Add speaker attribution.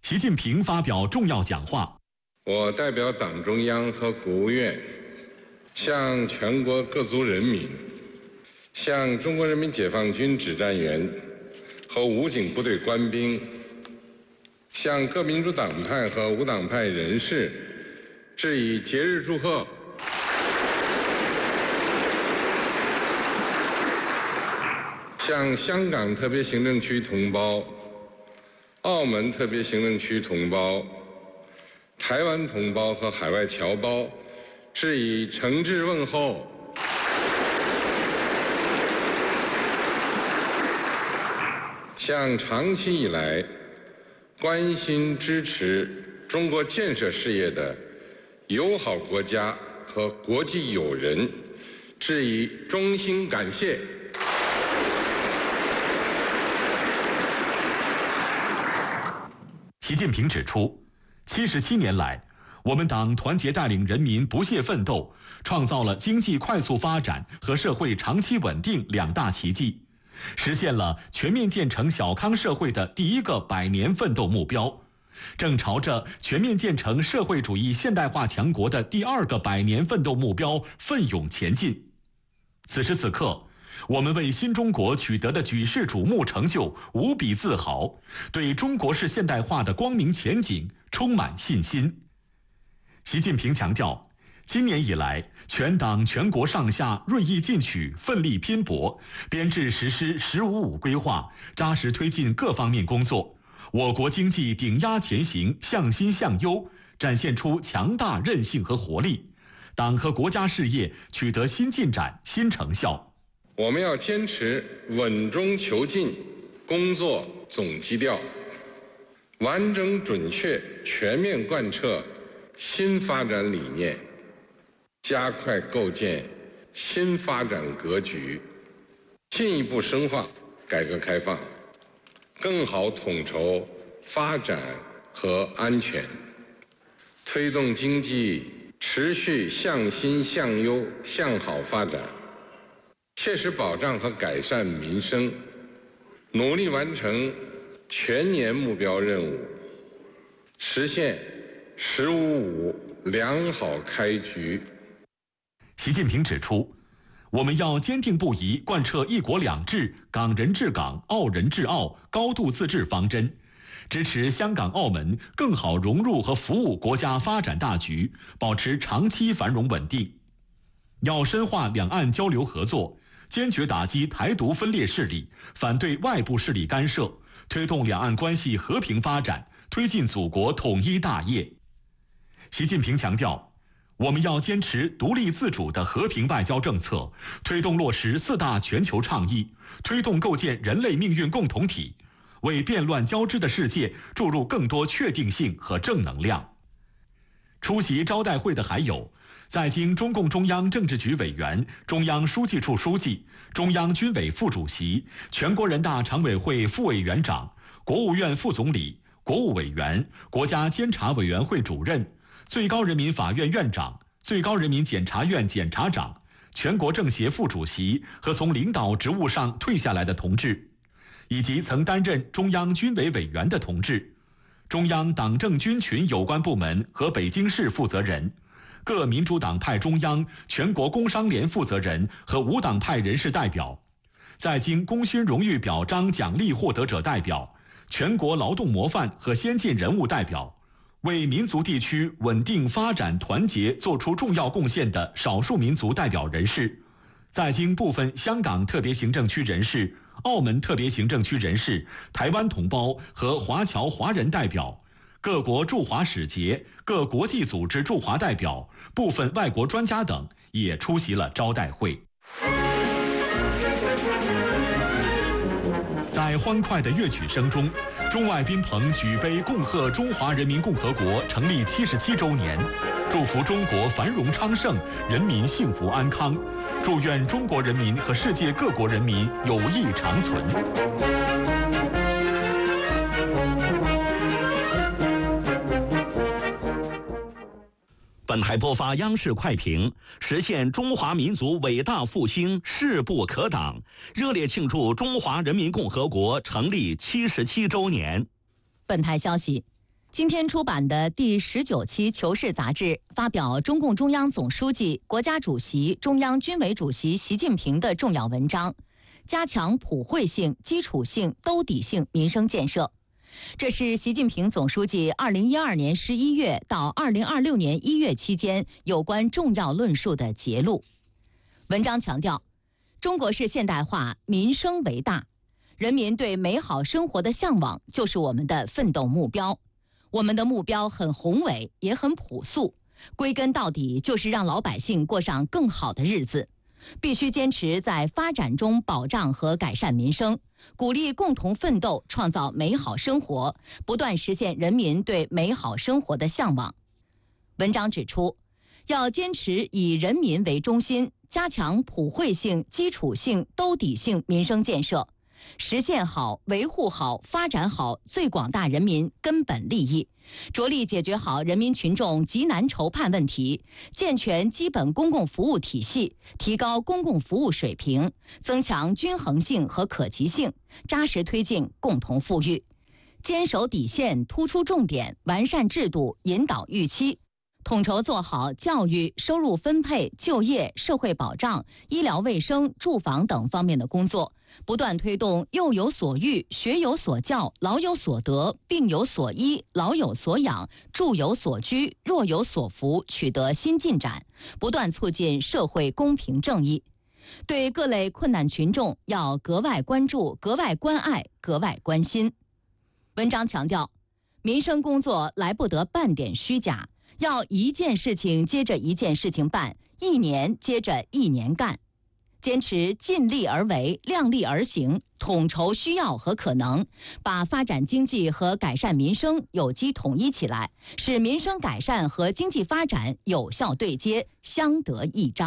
Speaker 1: 习近平发表重要讲话。
Speaker 2: 我代表党中央和国务院，向全国各族人民，向中国人民解放军指战员和武警部队官兵，向各民主党派和无党派人士致以节日祝贺。向香港特别行政区同胞、澳门特别行政区同胞、台湾同胞和海外侨胞致以诚挚问候。向长期以来关心支持中国建设事业的友好国家和国际友人致以衷心感谢。
Speaker 1: 习近平指出，77年来，我们党团结带领人民不懈奋斗，创造了经济快速发展和社会长期稳定两大奇迹，实现了全面建成小康社会的第一个100年奋斗目标，正朝着全面建成社会主义现代化强国的第2个100年奋斗目标奋勇前进。此时此刻，我们为新中国取得的举世瞩目成就无比自豪，对中国式现代化的光明前景充满信心。习近平强调，今年以来，全党全国上下锐意进取，奋力拼搏，编制实施“15+5”规划，扎实推进各方面工作，我国经济顶压前行，向新向优，展现出强大韧性和活力，党和国家事业取得新进展、新成效。
Speaker 2: 我们要坚持稳中求进工作总基调，完整准确全面贯彻新发展理念，加快构建新发展格局，进一步深化改革开放，更好统筹发展和安全，推动经济持续向新向优向好发展，切实保障和改善民生，努力完成全年目标任务，实现“15+5”良好开局。
Speaker 1: 习近平指出，我们要坚定不移贯彻“一国两制”、港人治港、澳人治澳、高度自治方针，支持香港、澳门更好融入和服务国家发展大局，保持长期繁荣稳定。要深化两岸交流合作，坚决打击台独分裂势力，反对外部势力干涉，推动两岸关系和平发展，推进祖国统一大业。习近平强调，我们要坚持独立自主的和平外交政策，推动落实4大全球倡议，推动构建人类命运共同体，为变乱交织的世界注入更多确定性和正能量。出席招待会的还有在京中共中央政治局委员、中央书记处书记、中央军委副主席、全国人大常委会副委员长、国务院副总理、国务委员、国家监察委员会主任、最高人民法院院长、最高人民检察院检察长、全国政协副主席和从领导职务上退下来的同志，以及曾担任中央军委委员的同志，中央党政军群有关部门和北京市负责人，各民主党派中央、全国工商联负责人和无党派人士代表，在京功勋荣誉表彰奖励获得者代表，全国劳动模范和先进人物代表，为民族地区稳定发展团结作出重要贡献的少数民族代表人士，在京部分香港特别行政区人士、澳门特别行政区人士、台湾同胞和华侨华人代表，各国驻华使节、各国际组织驻华代表、部分外国专家等也出席了招待会。在欢快的乐曲声中，中外宾朋举杯恭贺中华人民共和国成立77周年，祝福中国繁荣昌盛，人民幸福安康，祝愿中国人民和世界各国人民友谊长存。
Speaker 3: 本台播发央视快评：实现中华民族伟大复兴势不可挡，热烈庆祝中华人民共和国成立77周年。
Speaker 4: 本台消息， 今天出版的第19期《求是》杂志发表中共中央总书记、国家主席、中央军委主席习近平的重要文章，加强普惠性、基础性、兜底性民生建设。这是习近平总书记2012年11月到2026年1月期间有关重要论述的节录。文章强调，中国式现代化民生为大，人民对美好生活的向往就是我们的奋斗目标。我们的目标很宏伟，也很朴素，归根到底就是让老百姓过上更好的日子。必须坚持在发展中保障和改善民生，鼓励共同奋斗，创造美好生活，不断实现人民对美好生活的向往。文章指出，要坚持以人民为中心，加强普惠性、基础性、兜底性民生建设，实现好、维护好、发展好最广大人民根本利益，着力解决好人民群众急难愁盼问题，健全基本公共服务体系，提高公共服务水平，增强均衡性和可及性，扎实推进共同富裕。坚守底线，突出重点，完善制度，引导预期，统筹做好教育、收入分配、就业、社会保障、医疗卫生、住房等方面的工作，不断推动幼有所育、学有所教、老有所得、病有所医、老有所养、住有所居、弱有所扶取得新进展，不断促进社会公平正义。对各类困难群众要格外关注、格外关爱、格外关心。文章强调，民生工作来不得半点虚假，要一件事情接着一件事情办，一年接着一年干，坚持尽力而为、量力而行，统筹需要和可能，把发展经济和改善民生有机统一起来，使民生改善和经济发展有效对接，相得益彰。